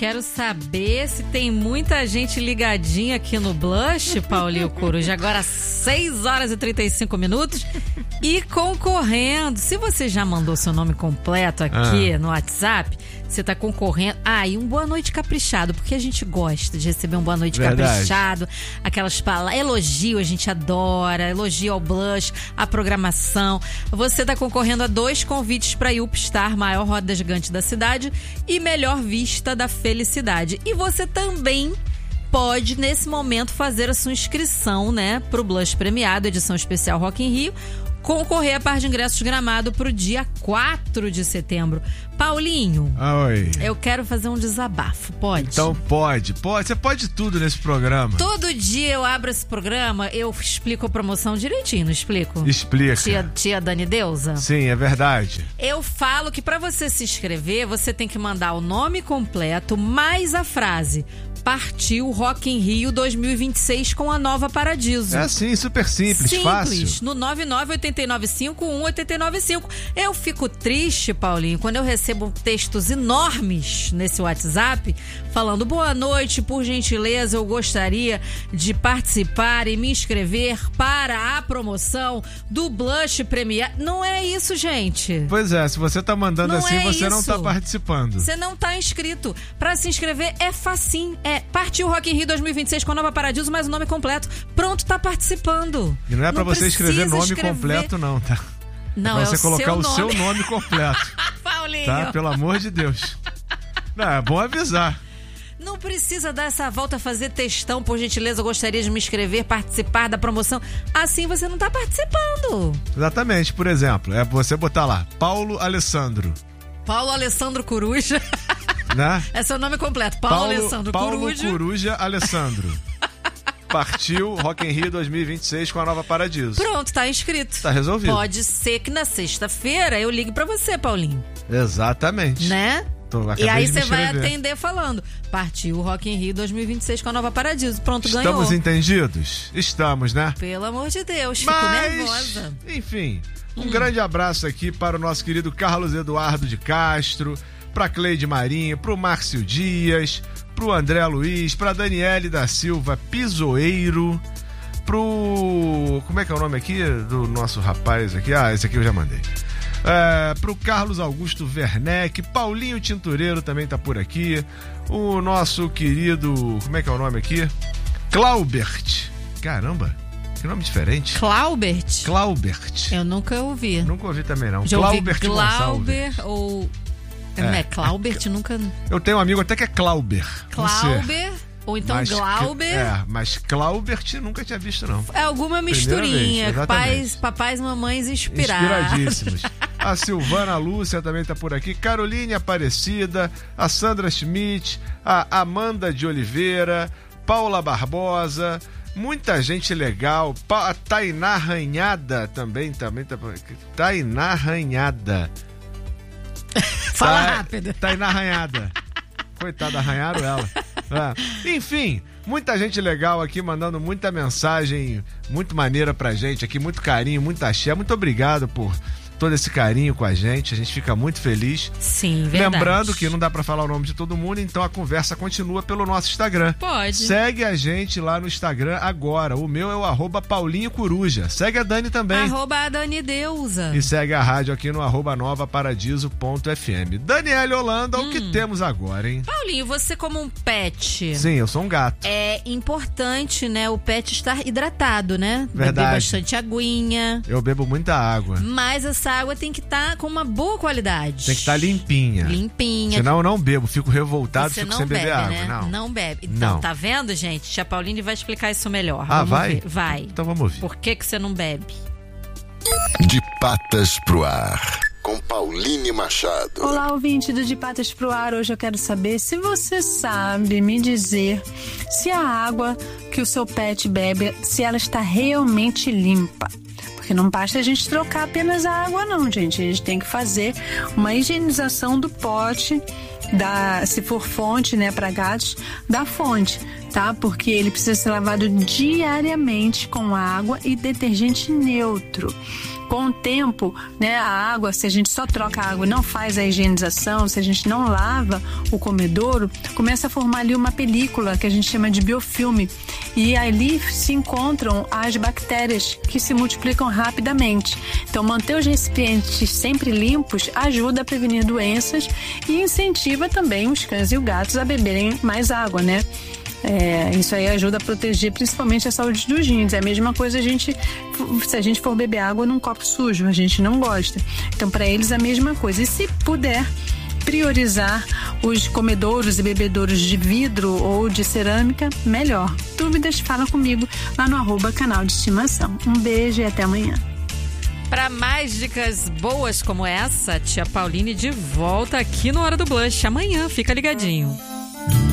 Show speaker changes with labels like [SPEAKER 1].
[SPEAKER 1] quero saber se tem muita gente ligadinha aqui no Blush, Paulinho Coruja. Agora 6 horas e 35 minutos e concorrendo. Se você já mandou seu nome completo aqui no WhatsApp, você tá concorrendo. E um boa noite caprichado, porque a gente gosta de receber um boa noite caprichado. Aquelas palavras, elogio, a gente adora. Elogio ao Blush, a programação. Você tá concorrendo a 2 convites para UpStar, maior roda gigante da cidade e melhor vista da felicidade. E você também pode, nesse momento, fazer a sua inscrição, né, pro Blush Premiado, edição especial Rock in Rio, concorrer a par de ingressos Gramado pro dia 4 de setembro. Paulinho,
[SPEAKER 2] oi.
[SPEAKER 1] Eu quero fazer um desabafo, pode?
[SPEAKER 2] Então pode. Você pode tudo nesse programa.
[SPEAKER 1] Todo dia eu abro esse programa, eu explico a promoção direitinho, não explico?
[SPEAKER 2] Explica.
[SPEAKER 1] Tia Dani Deusa?
[SPEAKER 2] Sim, é verdade.
[SPEAKER 1] Eu falo que pra você se inscrever, você tem que mandar o nome completo mais a frase: partiu Rock in Rio 2026 com a Nova Paradiso.
[SPEAKER 2] É assim, super simples, fácil.
[SPEAKER 1] No 998951895. Eu fico triste, Paulinho, quando eu recebo textos enormes nesse WhatsApp falando: boa noite, por gentileza, eu gostaria de participar e me inscrever para a promoção do Blush Premiado. Não é isso, gente.
[SPEAKER 2] Pois é, se você tá mandando
[SPEAKER 1] não
[SPEAKER 2] assim, você
[SPEAKER 1] isso.
[SPEAKER 2] não tá participando.
[SPEAKER 1] Você não tá inscrito. Pra se inscrever é facinho. Partiu Rock in Rio 2026 com a Nova Paradiso, mais o nome completo. Pronto, tá participando.
[SPEAKER 2] E não é pra você escrever nome completo, não, tá?
[SPEAKER 1] Não,
[SPEAKER 2] é pra você colocar o seu nome completo.
[SPEAKER 1] Paulinho.
[SPEAKER 2] Tá? Pelo amor de Deus. Não, é bom avisar.
[SPEAKER 1] Não precisa dar essa volta a fazer textão, por gentileza, eu gostaria de me inscrever, participar da promoção. Assim você não tá participando.
[SPEAKER 2] Exatamente, por exemplo, é você botar lá, Paulo Alessandro
[SPEAKER 1] Coruja.
[SPEAKER 2] Né?
[SPEAKER 1] É seu nome completo, Paulo Alessandro Coruja.
[SPEAKER 2] Paulo Coruja Alessandro. Partiu Rock in Rio 2026 com a Nova Paradiso.
[SPEAKER 1] Pronto, tá inscrito.
[SPEAKER 2] Tá resolvido.
[SPEAKER 1] Pode ser que na sexta-feira eu ligue pra você, Paulinho.
[SPEAKER 2] Exatamente.
[SPEAKER 1] Né? E aí você vai atender falando: partiu Rock in Rio 2026 com a Nova Paradiso. Pronto, ganhou.
[SPEAKER 2] Estamos entendidos? Estamos, né?
[SPEAKER 1] Pelo amor de Deus, fico nervosa.
[SPEAKER 2] Enfim, um grande abraço aqui para o nosso querido Carlos Eduardo de Castro, pra Cleide Marinho, pro Márcio Dias, pro André Luiz, pra Daniele da Silva Pisoeiro, pro... como é que é o nome aqui do nosso rapaz aqui? Esse aqui eu já mandei. Pro Carlos Augusto Werneck, Paulinho Tintureiro também tá por aqui, o nosso querido, como é que é o nome aqui? Claubert. Caramba, que nome diferente.
[SPEAKER 1] Claubert?
[SPEAKER 2] Eu
[SPEAKER 1] nunca ouvi.
[SPEAKER 2] Nunca ouvi também não.
[SPEAKER 1] Já
[SPEAKER 2] Claubert
[SPEAKER 1] ouvi Glauber ou... Claubert nunca...
[SPEAKER 2] Eu tenho um amigo até que é Clauber.
[SPEAKER 1] Clauber, ou então
[SPEAKER 2] mas,
[SPEAKER 1] Glauber.
[SPEAKER 2] Mas Claubert nunca tinha visto, não.
[SPEAKER 1] É alguma misturinha. Papais e mamães
[SPEAKER 2] inspiradíssimos. A Silvana Lúcia também tá por aqui. Caroline Aparecida, a Sandra Schmidt, a Amanda de Oliveira, Paula Barbosa, muita gente legal. A Tainá Ranhada também tá por aqui. Tainá Ranhada.
[SPEAKER 1] Fala rápido.
[SPEAKER 2] Tainá Ranhada. Coitada, arranharam ela. Enfim, muita gente legal aqui mandando muita mensagem, muito maneira pra gente aqui, muito carinho, muita axé. Muito obrigado por todo esse carinho com a gente fica muito feliz.
[SPEAKER 1] Sim, verdade.
[SPEAKER 2] Lembrando que não dá pra falar o nome de todo mundo, então a conversa continua pelo nosso Instagram.
[SPEAKER 1] Pode.
[SPEAKER 2] Segue a gente lá no Instagram agora. O meu é o @Paulinho Coruja. Segue a Dani também.
[SPEAKER 1] @DaniDeusa.
[SPEAKER 2] E segue a rádio aqui no @novaparadiso.fm. Daniele Holanda, o que temos agora, hein?
[SPEAKER 1] Paulinho, você como um pet...
[SPEAKER 2] Sim, eu sou um gato.
[SPEAKER 1] É importante, né, o pet estar hidratado, né?
[SPEAKER 2] Verdade.
[SPEAKER 1] Beber bastante aguinha.
[SPEAKER 2] Eu bebo muita água.
[SPEAKER 1] Mas essa água tem que estar com uma boa qualidade.
[SPEAKER 2] Tem que estar limpinha.
[SPEAKER 1] Senão
[SPEAKER 2] eu não bebo, fico revoltado, fico sem beber água.
[SPEAKER 1] Né? Não bebe. Então, tá vendo, gente? Tia Pauline vai explicar isso melhor.
[SPEAKER 2] Vai?
[SPEAKER 1] Vai.
[SPEAKER 2] Então vamos ouvir.
[SPEAKER 1] Por que você não bebe?
[SPEAKER 3] De Patas pro Ar, com Pauline Machado.
[SPEAKER 4] Olá, ouvinte do De Patas pro Ar. Hoje eu quero saber se você sabe me dizer se a água que o seu pet bebe, se ela está realmente limpa. Porque não basta a gente trocar apenas a água não, gente. A gente tem que fazer uma higienização do pote, se for fonte, né, para gatos, da fonte, tá? Porque ele precisa ser lavado diariamente com água e detergente neutro. Com o tempo, né, a água, se a gente só troca a água e não faz a higienização, se a gente não lava o comedouro, começa a formar ali uma película que a gente chama de biofilme. E ali se encontram as bactérias que se multiplicam rapidamente. Então, manter os recipientes sempre limpos ajuda a prevenir doenças e incentiva também os cães e os gatos a beberem mais água, né? Isso aí ajuda a proteger principalmente a saúde dos rins. É a mesma coisa se a gente for beber água num copo sujo, a gente não gosta. Então, para eles, a mesma coisa. E se puder priorizar os comedouros e bebedouros de vidro ou de cerâmica, melhor. Dúvidas, fala comigo lá no @canal de estimação. Um beijo e até amanhã.
[SPEAKER 1] Para mais dicas boas como essa, tia Pauline de volta aqui no Hora do Blush. Amanhã, fica ligadinho.